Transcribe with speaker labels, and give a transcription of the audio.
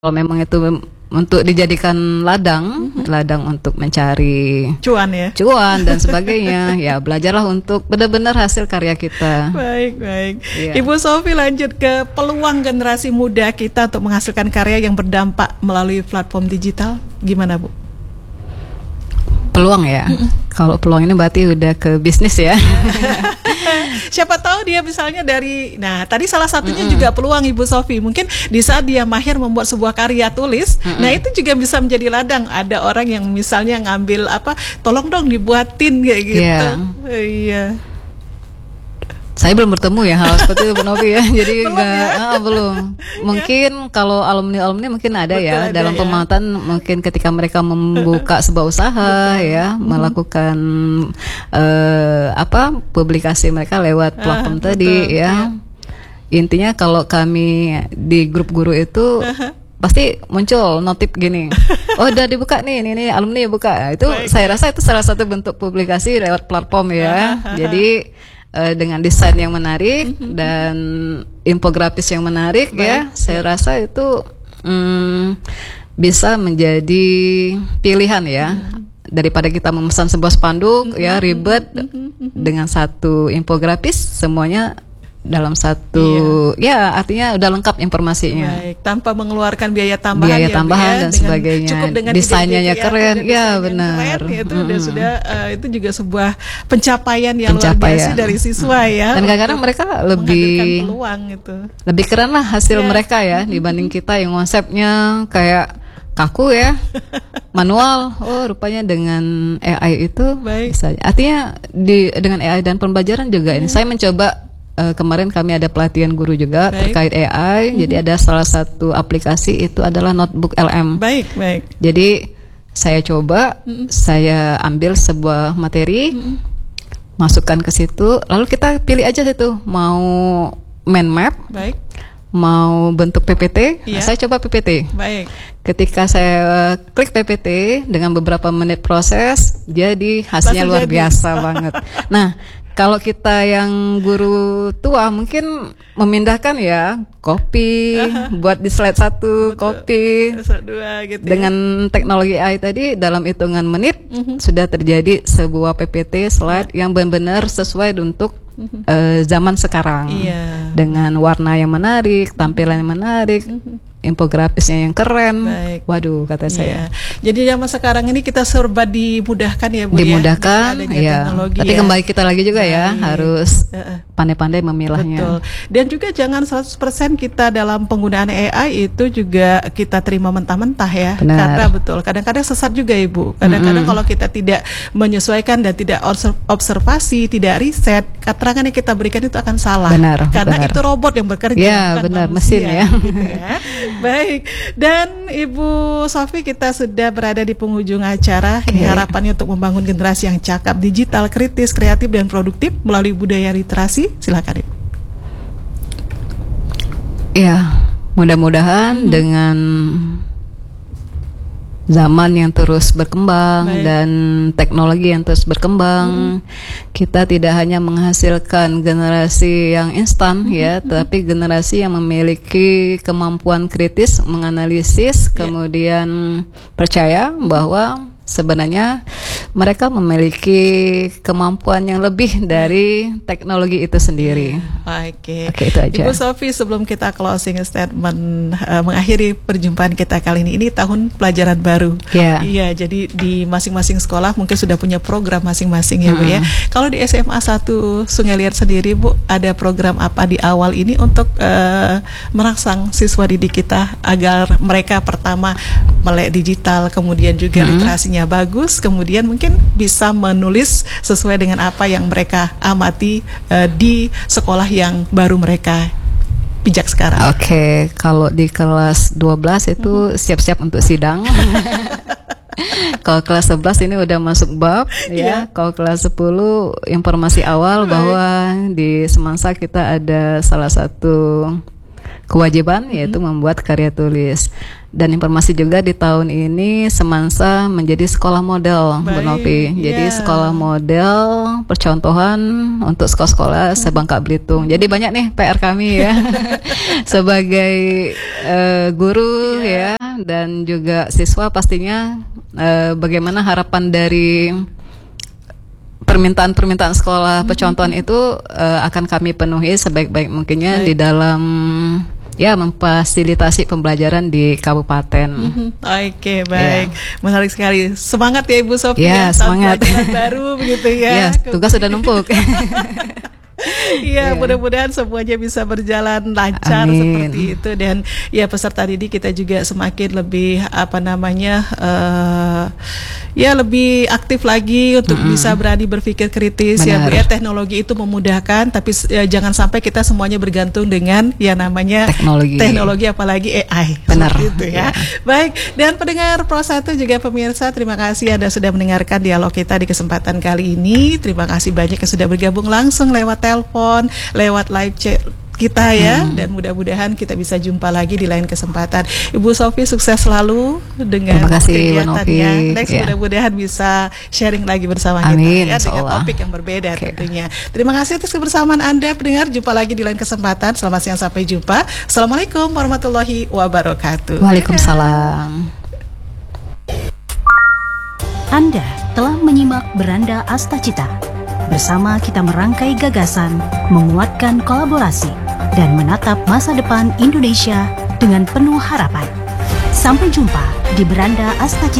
Speaker 1: Kalau memang itu untuk dijadikan ladang untuk mencari
Speaker 2: cuan
Speaker 1: dan sebagainya, ya belajarlah untuk benar-benar hasil karya kita.
Speaker 2: Baik. Yeah. Ibu Sofi, lanjut ke peluang generasi muda kita untuk menghasilkan karya yang berdampak melalui platform digital, gimana Bu?
Speaker 1: Peluang ya. Kalau peluang ini berarti udah ke bisnis ya.
Speaker 2: Siapa tahu dia misalnya tadi salah satunya juga peluang Ibu Sofi. Mungkin di saat dia mahir membuat sebuah karya tulis, nah itu juga bisa menjadi ladang. Ada orang yang misalnya ngambil tolong dong dibuatin kayak gitu. Iya.
Speaker 1: Saya belum bertemu ya hal seperti itu Bu Novi ya. Jadi belum. Mungkin kalau alumni mungkin ada. Betul, ya dalam pemantauan mungkin ketika mereka membuka sebuah usaha ya, melakukan publikasi mereka lewat platform tadi ya. Intinya kalau kami di grup guru itu pasti muncul notif gini. Oh, udah dibuka nih, ini alumni buka. Itu saya rasa itu salah satu bentuk publikasi lewat platform ya. Jadi dengan desain yang menarik dan infografis yang menarik ya, saya rasa itu bisa menjadi pilihan ya, daripada kita memesan sebuah spanduk ya ribet, dengan satu infografis semuanya dalam satu ya, artinya udah lengkap informasinya.
Speaker 2: Baik, tanpa mengeluarkan biaya tambahan
Speaker 1: dan sebagainya.
Speaker 2: Cukup dengan
Speaker 1: desainnya keren, ya benar.
Speaker 2: Itu sudah itu juga sebuah pencapaian yang luar biasa dari siswa ya.
Speaker 1: Dan kadang-kadang mereka lebih keren lah hasil mereka ya, dibanding kita yang konsepnya kayak kaku ya, manual. Oh, rupanya dengan AI itu bisa. Artinya dengan AI dan pembelajaran juga ini saya mencoba. Kemarin kami ada pelatihan guru juga terkait AI. Jadi ada salah satu aplikasi itu adalah Notebook LM.
Speaker 2: Baik.
Speaker 1: Jadi saya coba, saya ambil sebuah materi, masukkan ke situ, lalu kita pilih aja situ mau mind map, mau bentuk PPT. Saya coba PPT. Ketika saya klik PPT dengan beberapa menit proses, jadi hasilnya luar biasa banget. Nah, kalau kita yang guru tua mungkin memindahkan ya, copy, buat di slide 1, copy,
Speaker 2: gitu
Speaker 1: dengan teknologi AI tadi dalam hitungan menit sudah terjadi sebuah PPT slide yang benar-benar sesuai untuk zaman sekarang, dengan warna yang menarik, tampilan yang menarik, infografisnya yang keren. Waduh, kata saya.
Speaker 2: Jadi zaman sekarang ini kita serba dimudahkan ya Bu.
Speaker 1: Dimudahkan ya. Tapi kembali kita lagi juga ya, harus pandai-pandai memilahnya.
Speaker 2: Betul. Dan juga jangan 100% kita dalam penggunaan AI itu juga kita terima mentah-mentah ya. Karena betul, kadang-kadang sesat juga Ibu. Kadang-kadang kalau kita tidak menyesuaikan dan tidak observasi, tidak riset, keterangan yang kita berikan itu akan salah. Karena itu robot yang bekerja.
Speaker 1: Ya, benar, mesin ya.
Speaker 2: Gitu ya. Baik, dan Ibu Sofi, kita sudah berada di penghujung acara. Ini harapannya untuk membangun generasi yang cakap, digital, kritis, kreatif, dan produktif melalui budaya literasi. Silakan Ibu.
Speaker 1: Ya, mudah-mudahan dengan zaman yang terus berkembang dan teknologi yang terus berkembang, kita tidak hanya menghasilkan generasi yang instan ya, tapi generasi yang memiliki kemampuan kritis, menganalisis, kemudian percaya bahwa sebenarnya mereka memiliki kemampuan yang lebih dari teknologi itu sendiri.
Speaker 2: Oke,
Speaker 1: itu aja.
Speaker 2: Ibu Sofi, sebelum kita closing statement, mengakhiri perjumpaan kita kali ini tahun pelajaran baru. Iya, jadi di masing-masing sekolah mungkin sudah punya program masing-masing ya Bu ya. Kalau di SMA 1 Sungai Liat sendiri Bu, ada program apa di awal ini untuk merangsang siswa didik kita agar mereka pertama melek digital, kemudian juga literasinya bagus, kemudian mungkin bisa menulis sesuai dengan apa yang mereka amati di sekolah yang baru mereka pijak sekarang.
Speaker 1: Oke, kalau di kelas 12 itu siap-siap untuk sidang. Kalau kelas 11 ini udah masuk bab ya. Kalau kelas 10 informasi awal bahwa di Semansa kita ada salah satu kewajiban, yaitu membuat karya tulis. Dan informasi juga di tahun ini Semansa menjadi sekolah model, Bu Novi. Jadi sekolah model percontohan untuk sekolah-sekolah se-Bangka Belitung. Jadi banyak nih PR kami ya sebagai guru ya, dan juga siswa pastinya bagaimana harapan dari permintaan sekolah percontohan itu akan kami penuhi sebaik-baik mungkinnya di dalam memfasilitasi pembelajaran di kabupaten.
Speaker 2: Oke, baik. Menarik sekali. Semangat ya Ibu Sofia.
Speaker 1: Semangat.
Speaker 2: Baru begitu ya.
Speaker 1: Tugas sudah numpuk.
Speaker 2: Iya, mudah-mudahan semuanya bisa berjalan lancar. Amin. Seperti itu. Dan ya peserta didik kita juga semakin lebih lebih aktif lagi untuk bisa berani berpikir kritis. Benar. Ya Bu ya, teknologi itu memudahkan, tapi jangan sampai kita semuanya bergantung dengan yang namanya teknologi apalagi AI.
Speaker 1: Benar.
Speaker 2: Itu ya. Baik, dan pendengar Pro 1 juga pemirsa, terima kasih Anda sudah mendengarkan dialog kita di kesempatan kali ini. Terima kasih banyak yang sudah bergabung langsung lewat telepon, lewat live chat kita ya, dan mudah-mudahan kita bisa jumpa lagi di lain kesempatan. Ibu Sofi sukses selalu dengan kegiatannya. Next mudah-mudahan bisa sharing lagi bersama kita ya, dengan topik yang berbeda tentunya. Terima kasih atas kebersamaan Anda pendengar. Jumpa lagi di lain kesempatan. Selamat siang, sampai jumpa. Assalamualaikum warahmatullahi wabarakatuh.
Speaker 1: Waalaikumsalam.
Speaker 3: Anda telah menyimak Beranda Astacita. Bersama kita merangkai gagasan, menguatkan kolaborasi, dan menatap masa depan Indonesia dengan penuh harapan. Sampai jumpa di Beranda Astacita.